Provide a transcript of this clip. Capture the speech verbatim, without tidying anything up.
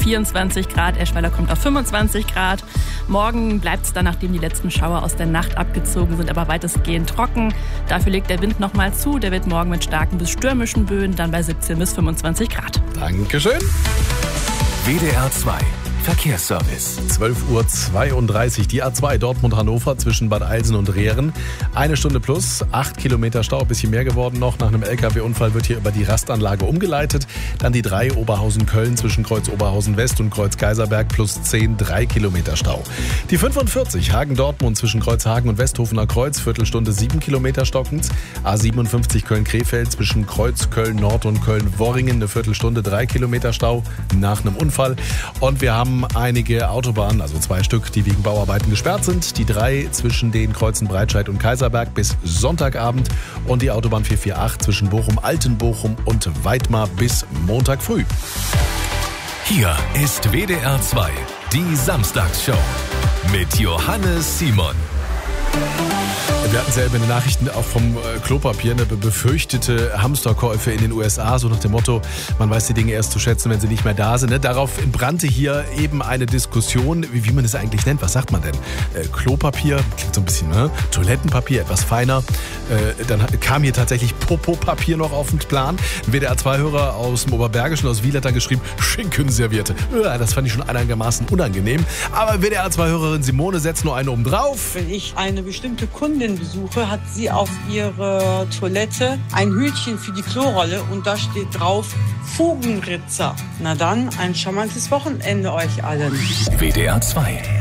vierundzwanzig Grad, Eschweiler kommt auf fünfundzwanzig Grad. Morgen bleibt es dann, nachdem die letzten Schauer aus der Nacht abgezogen sind, aber weitestgehend trocken. Dafür legt der Wind nochmal zu. Der wird morgen mit starken bis stürmischen Böen dann bei siebzehn bis fünfundzwanzig Grad. Dankeschön. W D R zwei Verkehrsservice. zwölf Uhr zweiunddreißig, die A zwei Dortmund-Hannover zwischen Bad Eilsen und Rehren. Eine Stunde plus, acht Kilometer Stau, bisschen mehr geworden noch. Nach einem L K W-Unfall wird hier über die Rastanlage umgeleitet. Dann die drei Oberhausen-Köln zwischen Kreuz Oberhausen-West und Kreuz Geiserberg plus zehn, drei Kilometer Stau. Die fünfundvierzig Hagen-Dortmund zwischen Kreuzhagen und Westhofener Kreuz, Viertelstunde sieben Kilometer stockend. A siebenundfünfzig Köln-Krefeld zwischen Kreuz Köln-Nord und Köln-Worringen, eine Viertelstunde, drei Kilometer Stau nach einem Unfall. Und wir haben einige Autobahnen, also zwei Stück, die wegen Bauarbeiten gesperrt sind. Die drei zwischen den Kreuzen Breitscheid und Kaiserberg bis Sonntagabend und die Autobahn vier vier acht zwischen Bochum, Altenbochum und Weidmar bis Montag früh. Hier ist W D R zwei, die Samstagsshow mit Johannes Simon. Wir hatten selber in den Nachrichten auch vom Klopapier eine befürchtete Hamsterkäufe in den U S A, so nach dem Motto, man weiß die Dinge erst zu schätzen, wenn sie nicht mehr da sind. Darauf entbrannte hier eben eine Diskussion, wie man es eigentlich nennt. Was sagt man denn? Äh, Klopapier, klingt so ein bisschen, ne? Toilettenpapier, etwas feiner. Äh, dann kam hier tatsächlich Popopapier noch auf den Plan. Ein W D R zwei Hörer aus dem Oberbergischen, aus Wieler, hat dann geschrieben, Schinkenserviette. Ja, das fand ich schon einigermaßen unangenehm. Aber W D R zwei Hörerin Simone setzt nur eine oben drauf. Wenn ich eine bestimmte Kundin besuche, hat sie auf ihrer Toilette ein Hütchen für die Klorolle und da steht drauf Fugenritzer. Na dann, ein charmantes Wochenende euch allen. W D R zwei